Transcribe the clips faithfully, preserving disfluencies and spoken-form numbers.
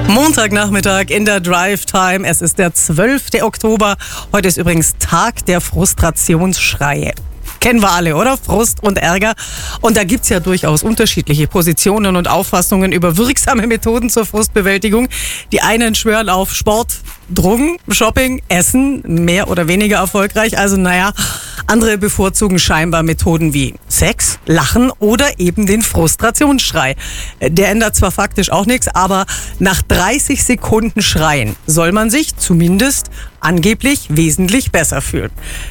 Montagnachmittag in der Drive Time. Es ist der zwölfte Oktober. Heute ist übrigens Tag der Frustrationsschreie. Kennen wir alle, oder? Frust und Ärger. Und da gibt's ja durchaus unterschiedliche Positionen und Auffassungen über wirksame Methoden zur Frustbewältigung. Die einen schwören auf Sport, Drogen, Shopping, Essen, mehr oder weniger erfolgreich. Also naja, andere bevorzugen scheinbar Methoden wie Sex, Lachen oder eben den Frustrationsschrei. Der ändert zwar faktisch auch nichts, aber nach dreißig Sekunden Schreien soll man sich zumindest angeblich wesentlich besser fühlen.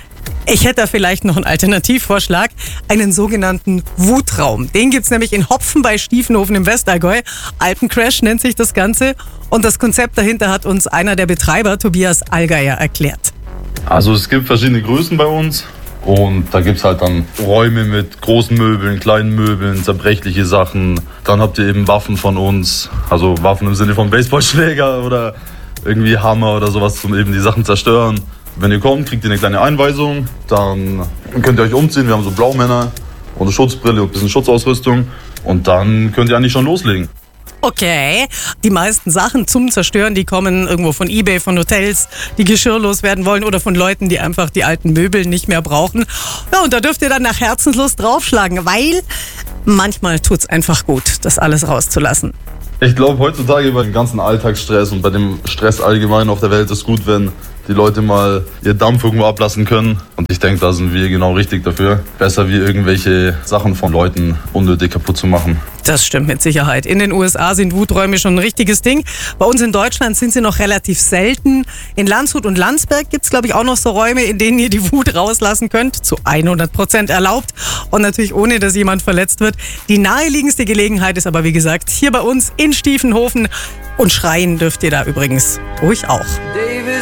Ich hätte da vielleicht noch einen Alternativvorschlag, einen sogenannten Wutraum. Den gibt's nämlich in Hopfen bei Stiefenhofen im Westallgäu. Alpencrash nennt sich das Ganze. Und das Konzept dahinter hat uns einer der Betreiber, Tobias Allgeier, erklärt. Also es gibt verschiedene Größen bei uns. Und da gibt's halt dann Räume mit großen Möbeln, kleinen Möbeln, zerbrechliche Sachen. Dann habt ihr eben Waffen von uns, also Waffen im Sinne von Baseballschläger oder irgendwie Hammer oder sowas, um eben die Sachen zerstören. Wenn ihr kommt, kriegt ihr eine kleine Einweisung, dann könnt ihr euch umziehen. Wir haben so Blaumänner und eine Schutzbrille und ein bisschen Schutzausrüstung. Und dann könnt ihr eigentlich schon loslegen. Okay, die meisten Sachen zum Zerstören, die kommen irgendwo von eBay, von Hotels, die Geschirr loswerden wollen oder von Leuten, die einfach die alten Möbel nicht mehr brauchen. Ja, und da dürft ihr dann nach Herzenslust draufschlagen, weil manchmal tut's einfach gut, das alles rauszulassen. Ich glaube, heutzutage bei dem ganzen Alltagsstress und bei dem Stress allgemein auf der Welt ist gut, wenn die Leute mal ihr Dampf irgendwo ablassen können. Und ich denke, da sind wir genau richtig dafür. Besser wie irgendwelche Sachen von Leuten unnötig kaputt zu machen. Das stimmt mit Sicherheit. In den U S A sind Wuträume schon ein richtiges Ding. Bei uns in Deutschland sind sie noch relativ selten. In Landshut und Landsberg gibt's, glaube ich, auch noch so Räume, in denen ihr die Wut rauslassen könnt. Zu hundert Prozent erlaubt. Und natürlich ohne, dass jemand verletzt wird. Die naheliegendste Gelegenheit ist aber, wie gesagt, hier bei uns in Stiefenhofen. Und schreien dürft ihr da übrigens ruhig auch. Davis